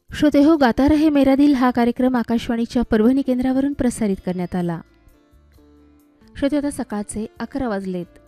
श्रोते हो, गाता रहे मेरा दिल हा कार्यक्रम आकाशवाणीच्या परभणी केंद्रावरून प्रसारित करण्यात आला. श्रोते, आता सकाळचे 11 वाजलेत.